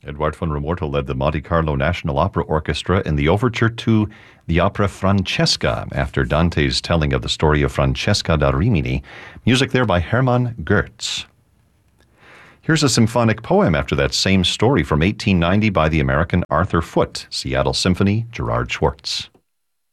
Edward von Romorto led the Monte Carlo National Opera Orchestra in the overture to the opera Francesca, after Dante's telling of the story of Francesca da Rimini. Music there by Hermann Goetz. Here's a symphonic poem after that same story from 1890 by the American Arthur Foote, Seattle Symphony, Gerard Schwartz.